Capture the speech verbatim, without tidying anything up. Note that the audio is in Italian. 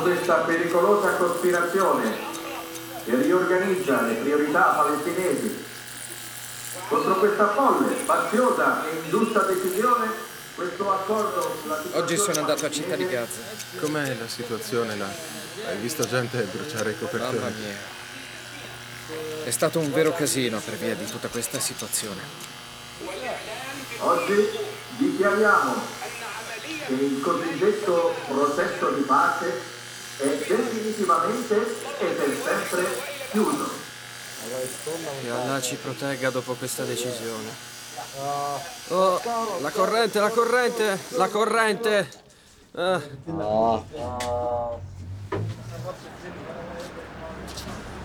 questa pericolosa cospirazione che riorganizza le priorità palestinesi. Contro questa folle, spaziosa e ingiusta decisione, questo accordo sulla situazione... Oggi sono andato a Città di Gaza. Com'è la situazione là? Hai visto gente bruciare i copertori? Mamma mia. È stato un vero casino per via di tutta questa situazione. Oggi dichiariamo che il cosiddetto processo di pace è definitivamente e per sempre chiuso. Che Allah ci protegga dopo questa decisione. Oh, la corrente, la corrente, la corrente! Ah.